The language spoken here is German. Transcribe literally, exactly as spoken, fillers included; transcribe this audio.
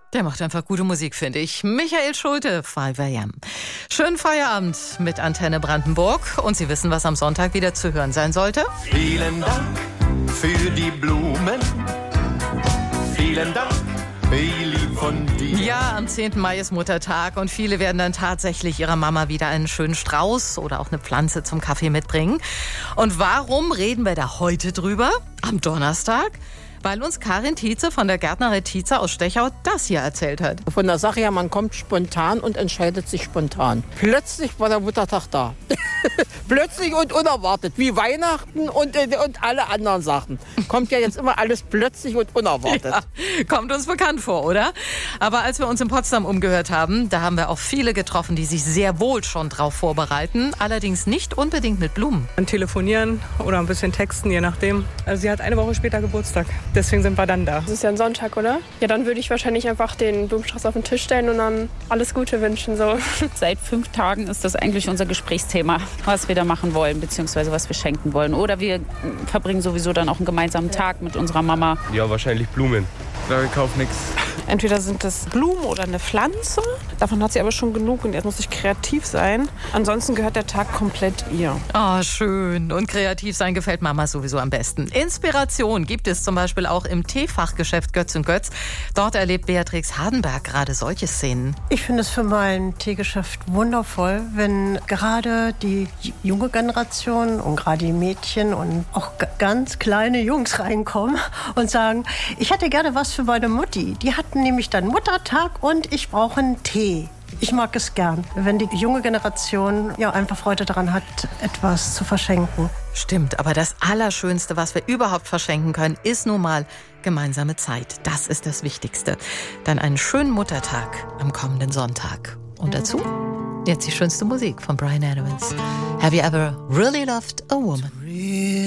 Der macht einfach gute Musik, finde ich. Michael Schulte, five a m. Schönen Feierabend mit Antenne Brandenburg. Und Sie wissen, was am Sonntag wieder zu hören sein sollte? Vielen Dank für die Blumen. Vielen Dank, wie lieb von dir. Ja, am zehnten Mai ist Muttertag und viele werden dann tatsächlich ihrer Mama wieder einen schönen Strauß oder auch eine Pflanze zum Kaffee mitbringen. Und warum reden wir da heute drüber? Am Donnerstag? Weil uns Karin Tietze von der Gärtnerei Tietze aus Stechau das hier erzählt hat. Von der Sache her, man kommt spontan und entscheidet sich spontan. Plötzlich war der Muttertag da. Plötzlich und unerwartet, wie Weihnachten und, und alle anderen Sachen. Kommt ja jetzt immer alles plötzlich und unerwartet. Ja, kommt uns bekannt vor, oder? Aber als wir uns in Potsdam umgehört haben, da haben wir auch viele getroffen, die sich sehr wohl schon drauf vorbereiten. Allerdings nicht unbedingt mit Blumen. Telefonieren oder ein bisschen texten, je nachdem. Also sie hat eine Woche später Geburtstag. Deswegen sind wir dann da. Das ist ja ein Sonntag, oder? Ja, dann würde ich wahrscheinlich einfach den Blumenstrauß auf den Tisch stellen und dann alles Gute wünschen. So. Seit fünf Tagen ist das eigentlich unser Gesprächsthema, was wir da machen wollen, beziehungsweise was wir schenken wollen. Oder wir verbringen sowieso dann auch einen gemeinsamen Tag mit unserer Mama. Ja, wahrscheinlich Blumen. Da kauft nichts. Entweder sind das Blumen oder eine Pflanze. Davon hat sie aber schon genug und jetzt muss ich kreativ sein. Ansonsten gehört der Tag komplett ihr. Oh, schön. Und kreativ sein gefällt Mama sowieso am besten. Inspiration gibt es zum Beispiel auch im Teefachgeschäft Götz und Götz. Dort erlebt Beatrix Hardenberg gerade solche Szenen. Ich finde es für mein Teegeschäft wundervoll, wenn gerade die junge Generation und gerade die Mädchen und auch ganz kleine Jungs reinkommen und sagen, ich hätte gerne was für meine Mutti. Die hatten nämlich dann Muttertag und ich brauche einen Tee. Ich mag es gern, wenn die junge Generation ja einfach Freude daran hat, etwas zu verschenken. Stimmt, aber das Allerschönste, was wir überhaupt verschenken können, ist nun mal gemeinsame Zeit. Das ist das Wichtigste. Dann einen schönen Muttertag am kommenden Sonntag. Und dazu jetzt die schönste Musik von Bryan Adams. Have you ever really loved a woman?